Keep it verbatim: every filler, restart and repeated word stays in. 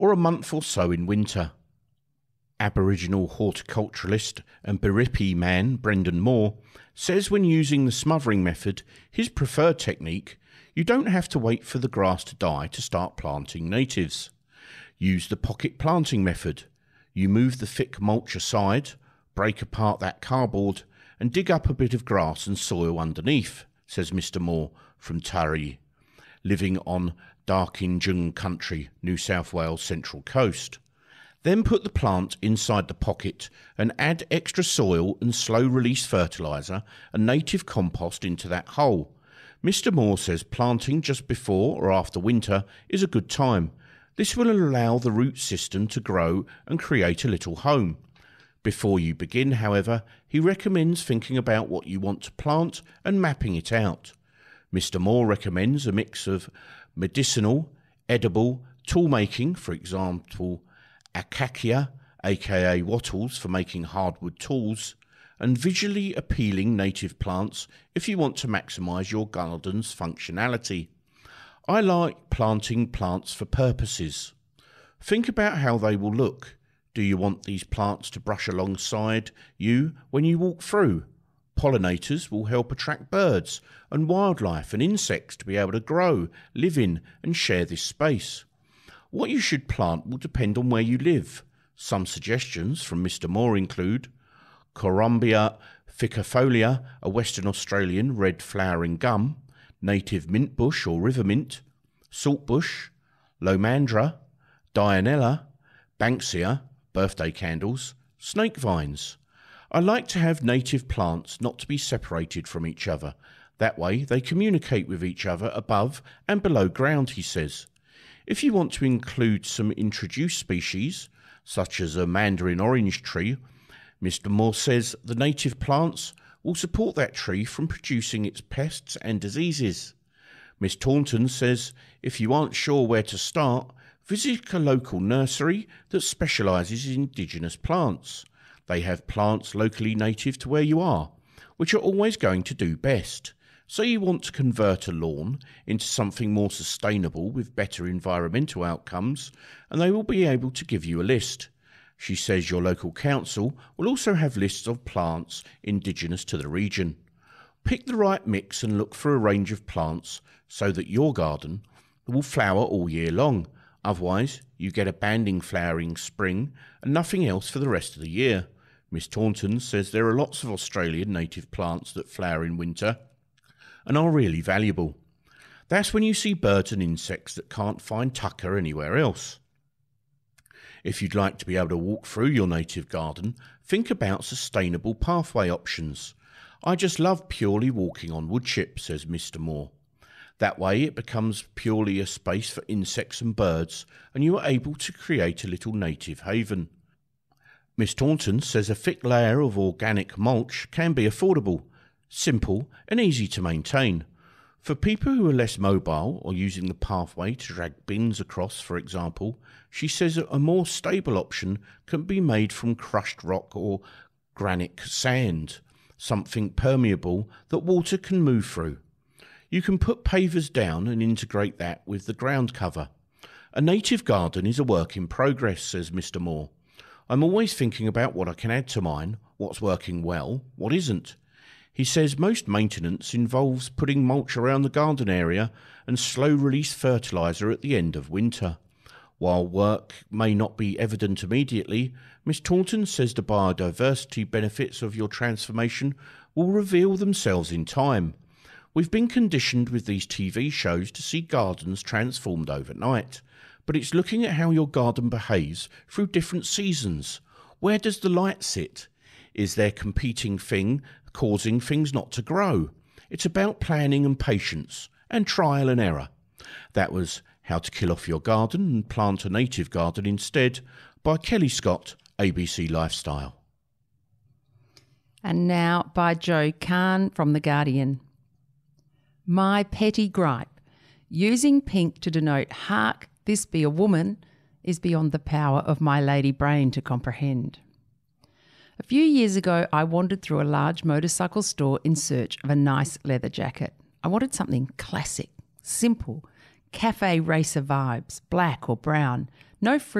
or a month or so in winter. Aboriginal horticulturalist and Biripi man Brendan Moore says when using the smothering method, his preferred technique, you don't have to wait for the grass to die to start planting natives. Use the pocket planting method. You move the thick mulch aside, break apart that cardboard and dig up a bit of grass and soil underneath, says Mister Moore from Taree, living on Darkinjung country, New South Wales Central Coast. Then put the plant inside the pocket and add extra soil and slow-release fertiliser and native compost into that hole. Mister Moore says planting just before or after winter is a good time. This will allow the root system to grow and create a little home. Before you begin, however, he recommends thinking about what you want to plant and mapping it out. Mister Moore recommends a mix of medicinal, edible, tool-making, for example, acacia, aka wattles for making hardwood tools, and visually appealing native plants if you want to maximise your garden's functionality. I like planting plants for purposes. Think about how they will look. Do you want these plants to brush alongside you when you walk through? Pollinators will help attract birds and wildlife and insects to be able to grow, live in and share this space. What you should plant will depend on where you live. Some suggestions from Mister Moore include Corymbia fixifolia, a Western Australian red flowering gum, native mint bush or river mint, saltbush, lomandra, dianella, banksia, birthday candles, snake vines. I like to have native plants not to be separated from each other. That way they communicate with each other above and below ground, he says. If you want to include some introduced species, such as a mandarin orange tree, Mister Moore says the native plants will support that tree from producing its pests and diseases. Miss Taunton says if you aren't sure where to start, visit a local nursery that specialises in indigenous plants. They have plants locally native to where you are, which are always going to do best. So you want to convert a lawn into something more sustainable with better environmental outcomes, and they will be able to give you a list. She says your local council will also have lists of plants indigenous to the region. Pick the right mix and look for a range of plants so that your garden will flower all year long. Otherwise, you get a banding flowering spring and nothing else for the rest of the year. Miss Taunton says there are lots of Australian native plants that flower in winter and are really valuable. That's when you see birds and insects that can't find tucker anywhere else. If you'd like to be able to walk through your native garden, think about sustainable pathway options. I just love purely walking on wood chips, says Mister Moore. That way it becomes purely a space for insects and birds, and you are able to create a little native haven. Miss Taunton says a thick layer of organic mulch can be affordable, simple and easy to maintain. For people who are less mobile or using the pathway to drag bins across, for example, she says a more stable option can be made from crushed rock or granitic sand, something permeable that water can move through. You can put pavers down and integrate that with the ground cover. A native garden is a work in progress, says Mister Moore. I'm always thinking about what I can add to mine, what's working well, what isn't. He says most maintenance involves putting mulch around the garden area and slow-release fertiliser at the end of winter. While work may not be evident immediately, Miss Taunton says the biodiversity benefits of your transformation will reveal themselves in time. We've been conditioned with these T V shows to see gardens transformed overnight, but it's looking at how your garden behaves through different seasons. Where does the light sit? Is there competing thing causing things not to grow? It's about planning and patience and trial and error. That was How to Kill Off Your Garden and Plant a Native Garden Instead by Kelly Scott, A B C Lifestyle. And now by Joe Kahn from The Guardian. My petty gripe. Using pink to denote "Hark, this be a woman" is beyond the power of my lady brain to comprehend. A few years ago, I wandered through a large motorcycle store in search of a nice leather jacket. I wanted something classic, simple, cafe racer vibes, black or brown, No